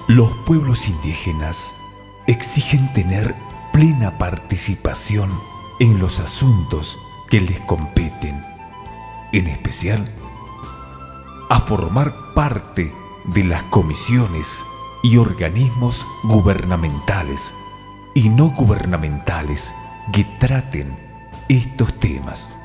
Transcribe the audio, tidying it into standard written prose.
Los pueblos indígenas exigen tener plena participación en los asuntos que les competen, en especial a formar parte de las comisiones y organismos gubernamentales y no gubernamentales que traten estos temas.